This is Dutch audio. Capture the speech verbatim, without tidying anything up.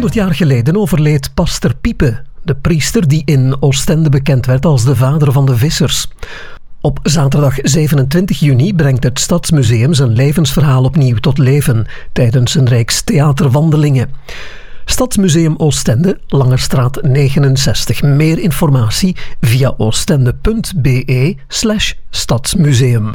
honderd jaar geleden overleed Pastor Piepe, de priester die in Oostende bekend werd als de vader van de vissers. Op zaterdag zevenentwintig juni brengt het Stadsmuseum zijn levensverhaal opnieuw tot leven tijdens een reeks theaterwandelingen. Stadsmuseum Oostende, Langerstraat negenenzestig. Meer informatie via oostende punt be slash stadsmuseum.